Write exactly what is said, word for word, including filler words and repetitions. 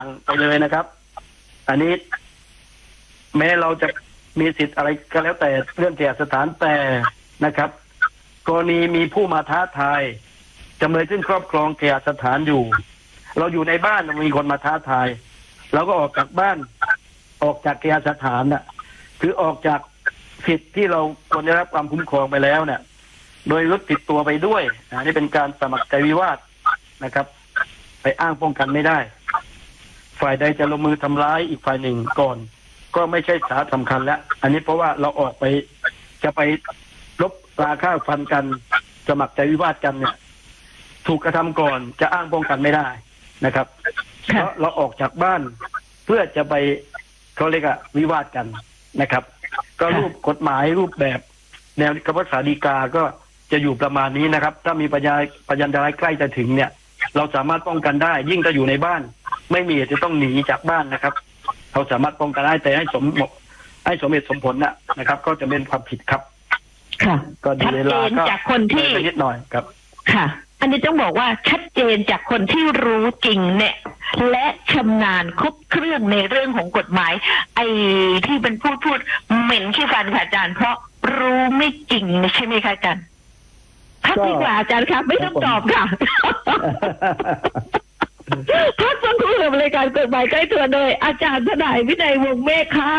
ไปเลยนะครับอันนี้แม้เราจะมีสิทธิ์อะไรก็แล้วแต่เรื่องเกียรติสถานแต่นะครับกรณีมีผู้มาท้าทายจำเลยซึ่งครอบครองเกียรติสถานอยู่เราอยู่ในบ้านมีคนมาท้าทายเราก็ออกจากบ้านออกจากเกียรติสถานน่ะคือออกจากสิทธิ์ที่เราควรได้รับความคุ้มครองไปแล้วเนี่ยโดยรถติดตัวไปด้วยอันนี้เป็นการสมัครใจวิวาทนะครับไปอ้างป้องกันไม่ได้ฝ่ายใดจะลงมือทำร้ายอีกฝ่ายหนึ่งก่อนก็ไม่ใช่สาระสำคัญแล้วอันนี้เพราะว่าเราออกไปจะไปลบราค่าฟันกันสมัครใจวิวาทกันเนี่ยถูกกระทำก่อนจะอ้างป้องกันไม่ได้นะครับเพราะเราออกจากบ้านเพื่อจะไปเขาเรียกว่าวิวาทกันนะครับก็รูปกฎหมายรูปแบบแนวคำพิพากษาฎีกาก็จะอยู่ประมาณนี้นะครับถ้ามีพยานพยานใดใกล้จะถึงเนี่ยเราสามารถป้องกันได้ยิ่งถ้าอยู่ในบ้านไม่มีเหตุจะต้องหนีจากบ้านนะครับเราสามารถป้องกันได้แต่ให้สมให้สมเหตุสมผลนะนะครับก็จะเป็นความผิดครับค่ะก็ดีเวลาก็จากคนที่นิดหน่อยครับค่ะอันนี้ต้องบอกว่าชัดเจนจากคนที่รู้จริงเนี่ยและชำนาญครบเครื่องในเรื่องของกฎหมายไอ้ที่เป็นพูดพูดเหม็นขี้ฟันค่ะอาจารย์เพราะรู้ไม่จริงใช่ไหมคะอาจารย์พักดีกว่าอาจารย์ครับไม่ต้องตอบค่ะพักสักครู่กับรายการกฎหมายใกล้ตัวโดยอาจารย์ทนายวินัยวงศ์เมฆค่ะ